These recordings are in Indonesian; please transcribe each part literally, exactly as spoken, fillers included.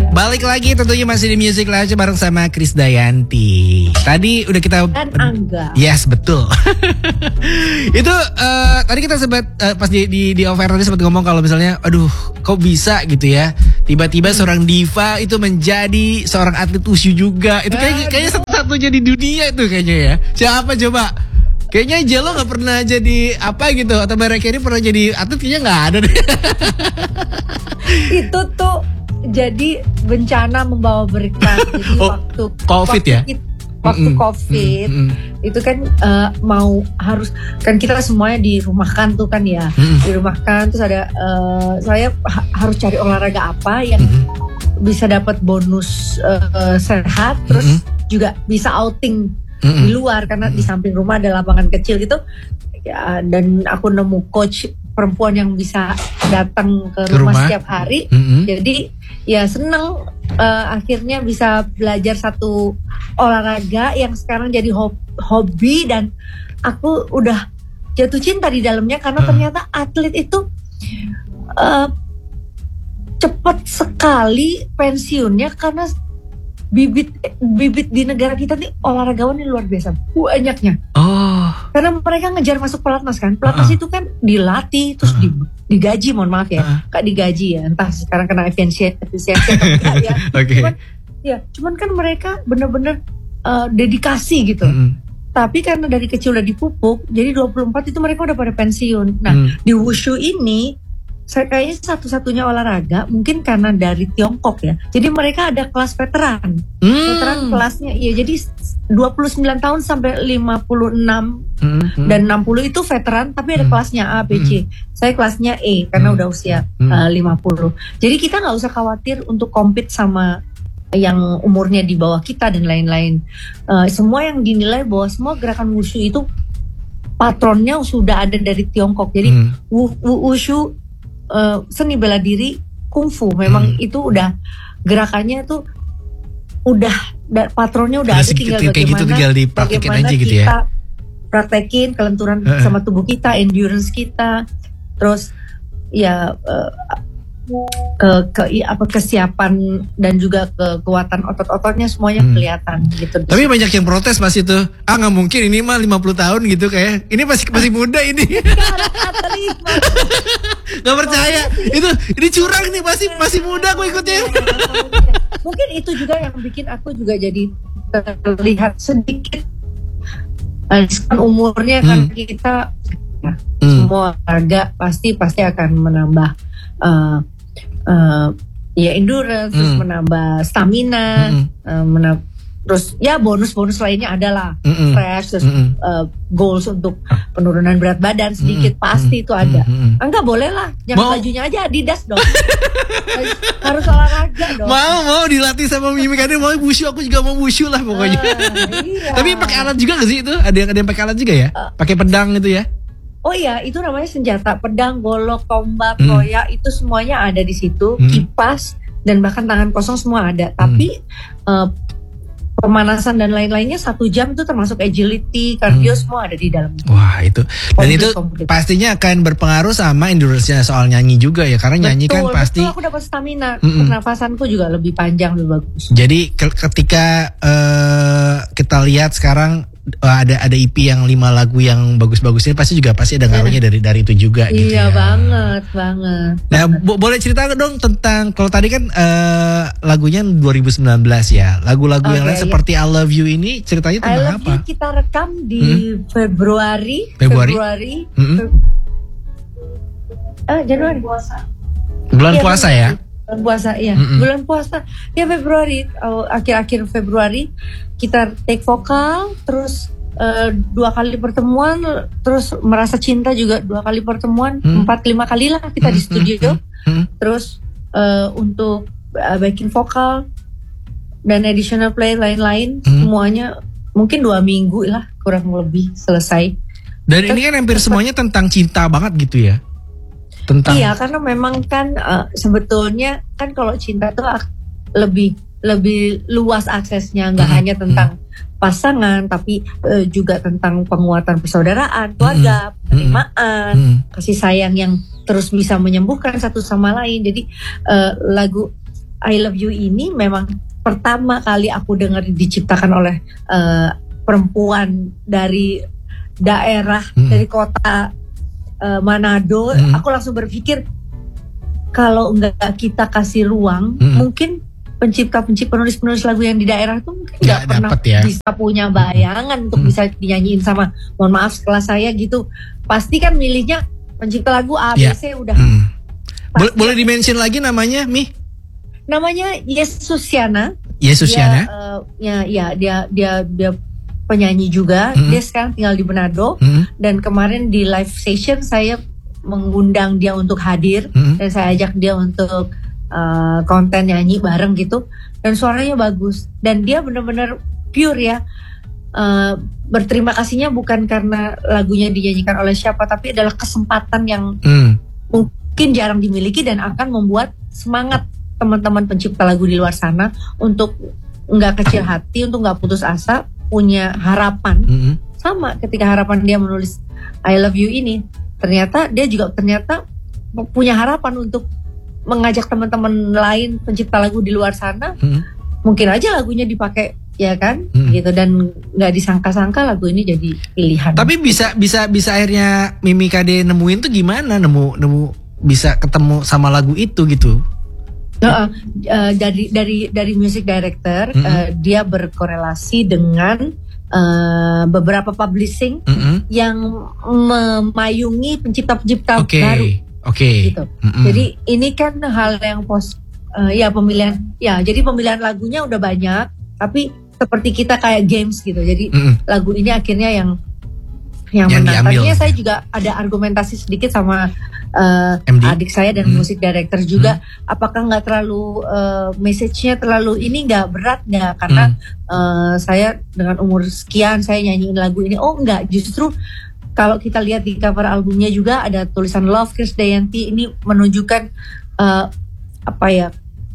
Balik lagi tentunya masih di Music Lounge bareng sama Krisdayanti. Tadi udah kita dan Angga. Yes, betul. Itu uh, tadi kita sempat uh, pas di di, di offer tadi sempat ngomong kalau misalnya aduh, kok bisa gitu ya. Tiba-tiba seorang diva itu menjadi seorang atlet wushu juga. Itu kayak kayaknya satu-satunya di dunia itu kayaknya ya. Siapa coba? Kayaknya Jello gak pernah jadi apa gitu. Atau mereka ini pernah jadi atlet kayaknya gak ada deh. Itu tuh jadi bencana membawa berkah. Jadi oh, waktu COVID waktu ya? Kita, waktu mm-mm, COVID mm-mm. itu kan uh, mau harus kan kita semuanya dirumahkan tuh kan ya. Mm-mm. Dirumahkan terus ada uh, saya ha- harus cari olahraga apa yang mm-mm. bisa dapat bonus uh, sehat terus mm-mm. juga bisa outing mm-mm. di luar karena mm-mm. di samping rumah ada lapangan kecil gitu. Ya, dan aku nemu coach perempuan yang bisa datang ke rumah, rumah setiap hari. Mm-hmm. Jadi ya seneng uh, akhirnya bisa belajar satu olahraga yang sekarang jadi hob- hobi dan aku udah jatuh cinta di dalamnya karena uh. ternyata atlet itu uh, cepat sekali pensiunnya karena bibit bibit di negara kita nih olahragawan ini luar biasa banyaknya. Oh. Karena mereka ngejar masuk pelatnas kan. Pelatnas uh-uh. itu kan dilatih terus uh-uh. digaji, mohon maaf ya. Uh-uh. Kak digaji ya. Entah sekarang kena efisiensi efisiensi atau enggak ya. Okay. Cuman ya, cuman kan mereka benar-benar uh, dedikasi gitu. Uh-uh. Tapi karena dari kecil udah dipupuk, jadi dua puluh empat itu mereka udah pada pensiun. Nah, uh-uh. di wushu ini saya kayaknya satu-satunya olahraga mungkin karena dari Tiongkok ya. Jadi mereka ada kelas veteran. Hmm. Veteran kelasnya ya jadi dua puluh sembilan tahun sampai lima puluh enam hmm. dan enam puluh itu veteran tapi ada hmm. kelasnya A, B, C. Hmm. Saya kelasnya E karena hmm. udah usia hmm. uh, lima puluh. Jadi kita nggak usah khawatir untuk compete sama yang umurnya di bawah kita dan lain-lain. Uh, semua yang dinilai bahwa semua gerakan wushu itu patronnya sudah ada dari Tiongkok. Jadi hmm. wushu Uh, seni bela diri kungfu memang hmm. itu udah gerakannya tuh udah da, patronnya udah ada tinggal bagaimana gitu, tinggal dipraktekin aja gitu ya. Kita praktekin kelenturan uh. sama tubuh kita, endurance kita, terus ya uh, ke ke apa kesiapan dan juga kekuatan otot-ototnya semuanya hmm. kelihatan gitu. Tapi banyak yang protes pas itu. Ah nggak mungkin ini mah lima puluh tahun gitu kayak. Ini masih masih muda ini. Gak percaya. Itu ini curang nih masih masih muda aku ikutnya. Mungkin itu juga yang bikin aku juga jadi terlihat sedikit kan umurnya kan hmm. kita ya, hmm. semua harga pasti pasti akan menambah uh, Uh, ya endurance, hmm. terus menambah stamina, hmm. uh, menambah, terus ya bonus-bonus lainnya adalah hmm. fresh, terus hmm. uh, goals untuk penurunan berat badan sedikit hmm. pasti hmm. itu ada. Hmm. Enggak boleh lah, yang mau. Bajunya aja Adidas dong. Harus olahraga dong. Mau mau dilatih sama Mimi Kade mau wushu, aku juga mau wushu lah pokoknya. Uh, iya. Tapi pakai alat juga gak sih itu? Ada yang ada yang pakai alat juga ya? Uh, pakai pedang itu ya? Oh iya, itu namanya senjata, pedang, golok, tombak, koyak, hmm. itu semuanya ada di situ, hmm. kipas dan bahkan tangan kosong semua ada. Hmm. Tapi uh, pemanasan dan lain-lainnya satu jam itu termasuk agility, cardio hmm. semua ada di dalam. Wah itu, dan komplit, itu komplit. Pastinya akan berpengaruh sama endurance-nya soal nyanyi juga ya, karena betul, nyanyi kan pasti. Betul, aku dapat stamina, mm-mm. pernafasanku juga lebih panjang, lebih bagus. Jadi ke- ketika uh, kita lihat sekarang ada ada E P yang lima lagu yang bagus-bagus ini pasti juga pasti ada ngaruhnya dari dari itu juga gitu iya, ya. Iya banget banget. Nah bo- boleh cerita dong tentang kalau tadi kan uh, lagunya dua ribu sembilan belas ya. Lagu-lagu okay, yang lain iya. seperti I Love You ini ceritanya tentang apa? I Love apa? You kita rekam di hmm? Februari. Februari. Februari. Hmm? Fe- uh, Januari puasa. Bulan ya, puasa ya? Bulan puasa iya. Mm-mm. Bulan puasa ya Februari, oh, akhir-akhir Februari kita take vokal, terus uh, dua kali pertemuan, terus merasa cinta juga dua kali pertemuan, hmm. empat lima kali lah kita hmm. di studio, hmm. terus uh, untuk uh, backing vokal dan additional play lain-lain hmm. semuanya mungkin dua minggu lah kurang lebih selesai. Dan terus, ini kan hampir semuanya tentang cinta banget gitu ya? Tentang. Iya karena memang kan uh, sebetulnya kan kalau cinta tuh lebih lebih luas aksesnya, nggak hmm, hanya tentang hmm. pasangan tapi uh, juga tentang penguatan persaudaraan, keluarga, hmm, penerimaan, hmm. kasih sayang yang terus bisa menyembuhkan satu sama lain. Jadi uh, lagu I Love You ini memang pertama kali aku dengar diciptakan oleh uh, perempuan dari daerah, hmm. dari kota uh, Manado. Hmm. Aku langsung berpikir kalau enggak kita kasih ruang, hmm. mungkin pencipta-pencipta penulis-penulis lagu yang di daerah itu mungkin nggak pernah ya. bisa punya bayangan hmm. untuk bisa dinyanyiin sama, mohon maaf sekelas saya gitu. Pasti kan milihnya pencipta lagu A, B, C ya. udah. Hmm. Boleh, boleh dimention lagi namanya, Mi? Namanya Yesusiana. Yesusiana. Dia, uh, ya, ya dia dia dia penyanyi juga. Hmm. Dia sekarang tinggal di Manado. Hmm. Dan kemarin di live session saya mengundang dia untuk hadir hmm. dan saya ajak dia untuk Uh, konten nyanyi bareng gitu, dan suaranya bagus dan dia benar-benar pure ya. Uh, berterima kasihnya bukan karena lagunya dinyanyikan oleh siapa, tapi adalah kesempatan yang mm. mungkin jarang dimiliki dan akan membuat semangat teman-teman pencipta lagu di luar sana untuk nggak kecil hati, untuk nggak putus asa, punya harapan. Mm-hmm. Sama ketika harapan dia menulis I Love You ini, ternyata dia juga ternyata punya harapan untuk mengajak teman-teman lain pencipta lagu di luar sana, hmm. mungkin aja lagunya dipakai, ya kan, hmm. gitu, dan nggak disangka-sangka lagu ini jadi pilihan. Tapi bisa bisa bisa akhirnya Mimi Kade nemuin tuh gimana, nemu nemu bisa ketemu sama lagu itu gitu? Uh, uh, dari dari dari music director, hmm. uh, dia berkorelasi dengan uh, beberapa publishing hmm. yang memayungi pencipta-pencipta okay. baru. Oke. Okay. Gitu. Mm-hmm. Jadi ini kan hal yang pos, uh, ya pemilihan, ya jadi pemilihan lagunya udah banyak, tapi seperti kita kayak games gitu. Jadi mm-hmm. lagu ini akhirnya yang yang, yang menang. Tadinya saya juga ada argumentasi sedikit sama uh, adik saya dan mm-hmm. musik director juga. Mm-hmm. Apakah nggak terlalu uh, message-nya terlalu ini nggak berat nggak? Karena mm-hmm. uh, saya dengan umur sekian saya nyanyiin lagu ini. Oh nggak, justru kalau kita lihat di cover albumnya juga ada tulisan Love Krisdayanti, ini menunjukkan uh, apa ya,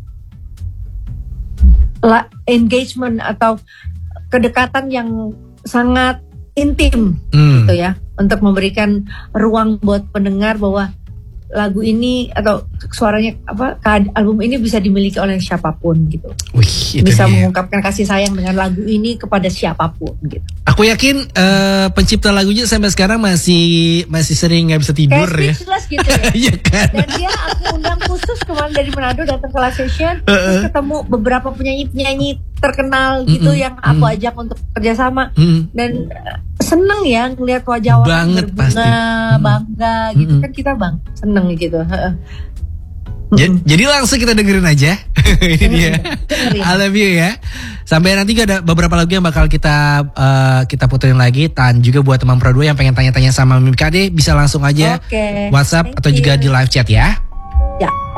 la, engagement atau kedekatan yang sangat intim hmm. gitu ya, untuk memberikan ruang buat pendengar bahwa lagu ini atau suaranya apa album ini bisa dimiliki oleh siapapun gitu. Wih, bisa dia mengungkapkan kasih sayang dengan lagu ini kepada siapapun gitu. Aku yakin uh, pencipta lagunya sampai sekarang masih masih sering nggak bisa tidur. Kayak ya. Speechless gitu ya. Iya kan? Dan dia aku undang khusus kemarin dari Manado datang ke live session, uh-uh. terus ketemu beberapa penyanyi-penyanyi terkenal gitu mm-mm. yang aku ajak mm. untuk kerjasama mm. dan uh, seneng ya ngelihat wajah orang berbunga, bangga mm. gitu kan, kita bang seneng gitu. Jadi, jadi langsung kita dengerin aja. Ini dia I Love You ya. Sampai nanti juga ada beberapa lagu yang bakal kita uh, kita puterin lagi. Dan juga buat teman Pro dua yang pengen tanya-tanya sama Mimi Kade, bisa langsung aja okay. WhatsApp Thank atau you. juga di live chat ya. Ya.